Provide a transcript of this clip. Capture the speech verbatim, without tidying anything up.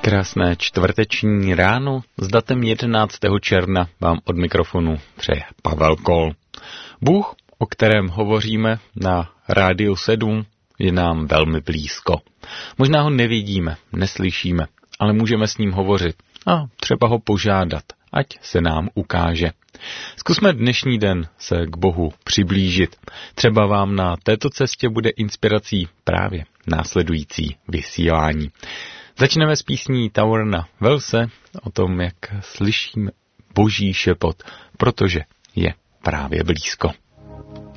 Krásné čtvrteční ráno s datem jedenáctého června vám od mikrofonu přeje Pavel Kol. Bůh, o kterém hovoříme na Rádiu sedm, je nám velmi blízko. Možná ho nevidíme, neslyšíme, ale můžeme s ním hovořit a třeba ho požádat, ať se nám ukáže. Zkusme dnešní den se k Bohu přiblížit. Třeba vám na této cestě bude inspirací právě následující vysílání. Začneme s písní Taurna Velse o tom, jak slyšíme Boží šepot, protože je právě blízko.